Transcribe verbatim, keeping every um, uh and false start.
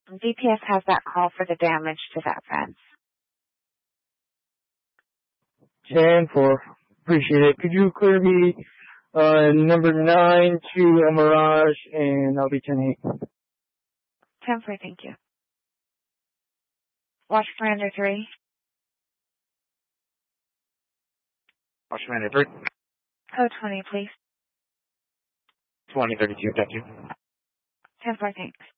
D P S has that call for the damage to that fence. ten four. Appreciate it. Could you clear me uh, number nine to El Mirage, and I'll be ten eight. ten four, thank you. Watch Commander three. Watch Commander three. Code twenty, please. twenty thirty-two, thank you. ten four, thanks.